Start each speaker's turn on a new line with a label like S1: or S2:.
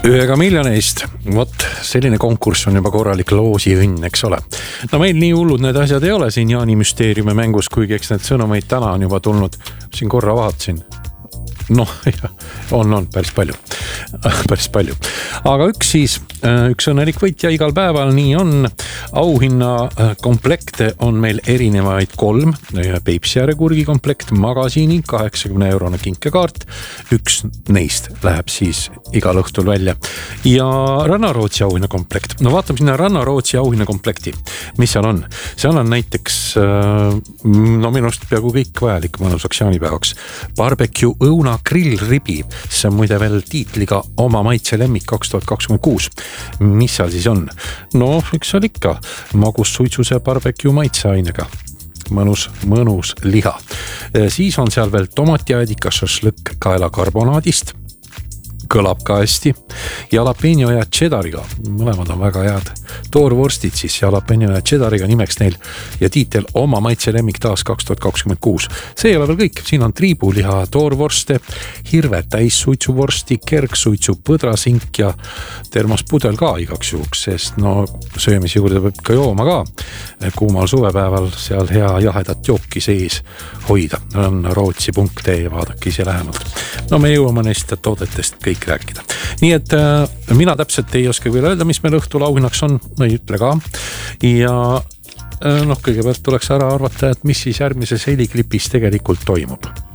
S1: 1 miljonist, vot selline konkurss on juba korralik loosiõnn, eks ole. No meil nii hullud need asjad ei ole siin Jaani müsteeriumi mängus, kuigi eks need sõnumeid täna on juba tulnud. Siin korra vaatasin. Noh, on päris palju. Aga üks õnnelik võitja igal päeval, nii on. Auhinna komplekte on meil erinevaid 3. Peipsiääre kurgi komplekt, magasiini, 80 eurone kinkekaart. Üks neist läheb siis igal õhtul välja. Ja Rannarootsi auhinna komplekt. No vaatame sinna Rannarootsi auhinna komplekti. Mis seal on? Seal on näiteks, minust peaaegu kõik vajalik mõnusaks jaanipäevaks. Barbecue õuna grillribi, see on muide veel tiitliga oma maitse lemmik 2026. Mis seal siis on? No, üks seal ikka magus suitsuse barbecue maitseainega. Mõnus liha. Siis on seal veel tomatiaedika šašlõkk kaela karbonaadist. Kõlab ka hästi. Jalapeno ja cheddariga. Mõlemad on väga head. Toorvorstid siis jalapeno ja cheddariga nimeks neil. Ja tiitel oma maitse lemmik taas 2026. See ei ole veel kõik. Siin on triibuliha toorvorste, hirve täissuitsuvorsti, kergsuitsu põdrasink ja termospudel ka igaks juhuks, sest söömise juurde võib ka jooma ka. Kuumal suvepäeval seal hea jahedat jooki sees hoida. On rootsi.ee, vaadake ise lähemalt. Me jõuame neist toodetest kõik rääkida. Nii et mina täpselt ei oska veel öelda, mis meil õhtul auhinnaks on, ei ütle ka. Ja kõigepealt tuleks ära arvata, et mis siis järgmises heliklipis tegelikult toimub.